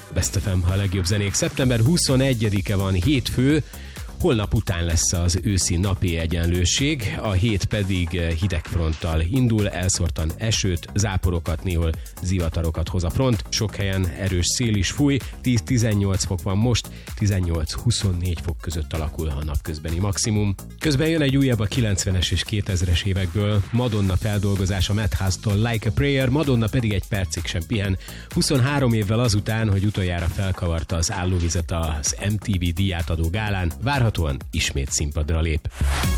Best FM, a legjobb zenék. Szeptember 21-e van, hétfő, holnap után lesz az őszi napi egyenlőség, a hét pedig hidegfronttal indul, elszórtan esőt, záporokat, néhol zivatarokat hoz a front, sok helyen erős szél is fúj, 10-18 fok van most, 18-24 fok között alakul a napközbeni maximum. Közben jön egy újabb a 90-es és 2000-es évekből, Madonna feldolgozása Matt House-tól, Like a Prayer, Madonna pedig egy percig sem pihen, 23 évvel azután, hogy utoljára felkavarta az állóvizet az MTV díjátadó gálán, várhatóan ismét színpadra lép.